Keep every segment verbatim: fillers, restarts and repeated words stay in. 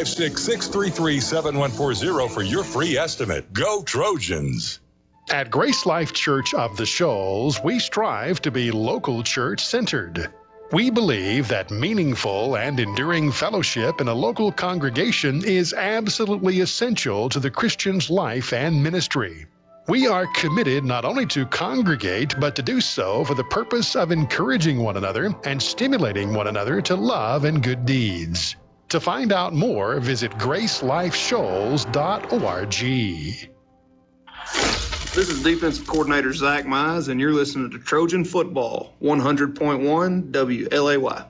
five six, six three three, seven one four zero for your free estimate. Go Trojans. At Grace Life Church of the Shoals, we strive to be local church-centered. We believe that meaningful and enduring fellowship in a local congregation is absolutely essential to the Christian's life and ministry. We are committed not only to congregate, but to do so for the purpose of encouraging one another and stimulating one another to love and good deeds. To find out more, visit grace life shoals dot org. This is Defensive Coordinator Zach Mize, and you're listening to Trojan Football, one hundred point one W L A Y.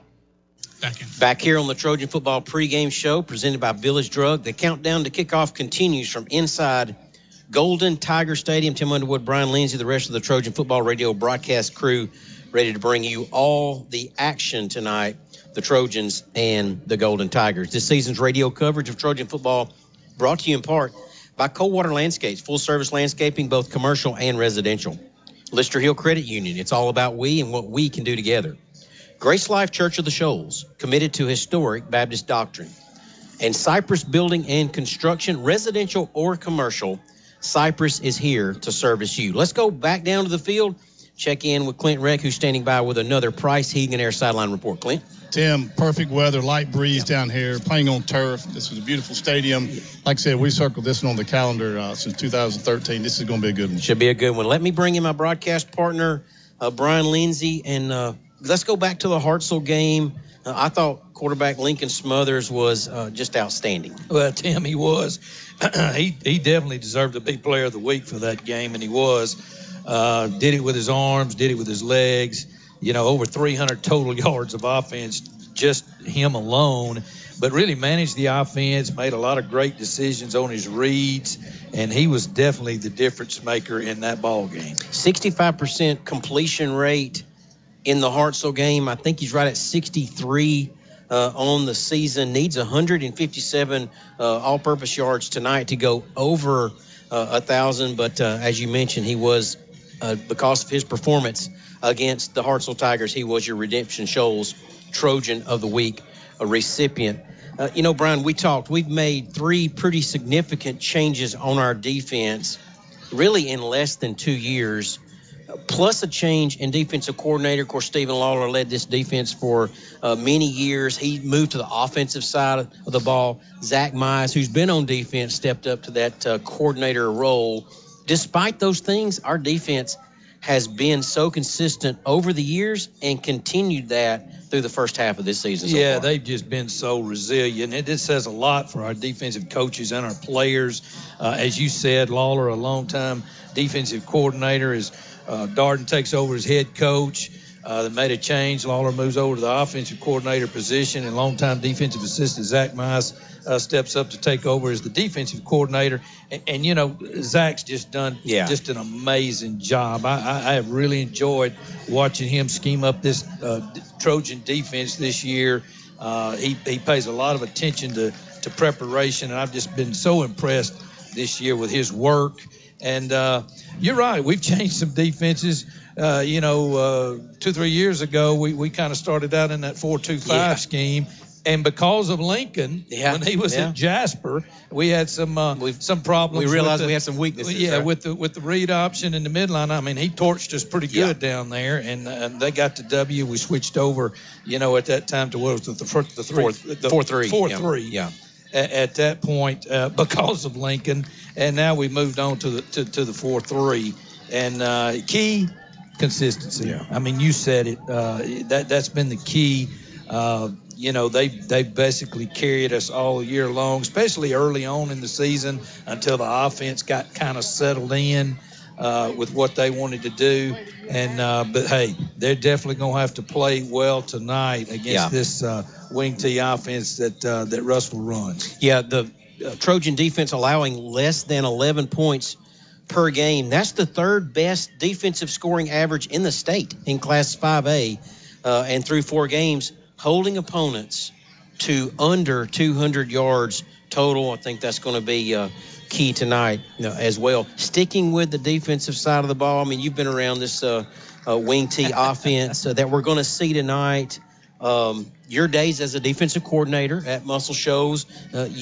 Back here on the Trojan Football pregame show presented by Village Drug, the countdown to kickoff continues from inside Golden Tiger Stadium. Tim Underwood, Brian Lindsay, the rest of the Trojan Football radio broadcast crew ready to bring you all the action tonight, the Trojans and the Golden Tigers. This season's radio coverage of Trojan Football brought to you in part by Coldwater Landscapes, full-service landscaping, both commercial and residential. Lister Hill Credit Union, it's all about we and what we can do together. Grace Life Church of the Shoals, committed to historic Baptist doctrine. And Cypress Building and Construction, residential or commercial, Cypress is here to service you. Let's go back down to the field, check in with Clint Reck, who's standing by with another Price Heating and Air Sideline Report. Clint? Tim, perfect weather, light breeze down here, playing on turf. This was a beautiful stadium. Like I said, we circled this one on the calendar uh, since two thousand thirteen. This is going to be a good one. Should be a good one. Let me bring in my broadcast partner, uh, Brian Lindsay, and uh, let's go back to the Hartselle game. Uh, I thought quarterback Lincoln Smothers was uh, just outstanding. Well, Tim, he was. he he definitely deserved to be player of the week for that game, and he was. Uh, did it with his arms, did it with his legs. You know, over three hundred total yards of offense, just him alone. But really managed the offense, made a lot of great decisions on his reads, and he was definitely the difference maker in that ball game. sixty-five percent completion rate in the Hartselle game. I think he's right at sixty-three uh, on the season. Needs one hundred fifty-seven uh, all-purpose yards tonight to go over uh, one thousand. But uh, as you mentioned, he was, uh, because of his performance against the Hartselle Tigers, he was your Redemption Shoals Trojan of the Week a recipient. Uh, you know, Brian, we talked. We've made three pretty significant changes on our defense, really in less than two years, plus a change in defensive coordinator. Of course, Stephen Lawler led this defense for uh, many years. He moved to the offensive side of the ball. Zach Mize, who's been on defense, stepped up to that uh, coordinator role. Despite those things, our defense has been so consistent over the years and continued that through the first half of this season so Yeah, far. they've just been so resilient. It, it says a lot for our defensive coaches and our players. Uh, as you said, Lawler, a long-time defensive coordinator, is uh, Darden takes over as head coach. Uh, they made a change. Lawler moves over to the offensive coordinator position, and longtime defensive assistant Zach Mize uh, steps up to take over as the defensive coordinator. And, and you know, Zach's just done yeah. just an amazing job. I, I, I have really enjoyed watching him scheme up this uh, Trojan defense this year. Uh, he, he pays a lot of attention to, to preparation, and I've just been so impressed this year with his work. And uh, you're right, we've changed some defenses. Uh, you know, uh, two, three years ago, we, we kind of started out in that four two five yeah. scheme. And because of Lincoln, yeah. when he was yeah. at Jasper, we had some uh, some problems. We realized the, we had some weaknesses. Yeah, right? with the with the read option in the midline. I mean, he torched us pretty good yeah. down there, and, uh, and they got to W. We switched over, you know, at that time to what was the, the, the three, four, the, four three, four yeah. three. Yeah. At, at that point, uh, because of Lincoln, and now we moved on to the to, to the four three, and uh, key. Consistency. Yeah. I mean, you said it. Uh, that that's been the key. Uh, you know, they they basically carried us all year long, especially early on in the season until the offense got kind of settled in uh, with what they wanted to do. And uh, but hey, they're definitely gonna have to play well tonight against yeah. this uh, wing T offense that uh, that Russell runs. Yeah, the uh, Trojan defense allowing less than eleven points per game. That's the third best defensive scoring average in the state in Class five A, uh, and through four games, holding opponents to under two hundred yards total. I think that's going to be uh, key tonight you know, as well. Sticking with the defensive side of the ball, I mean, you've been around this uh, uh, wing T offense uh, that we're going to see tonight. Um, your days as a defensive coordinator at Muscle Shoals, uh,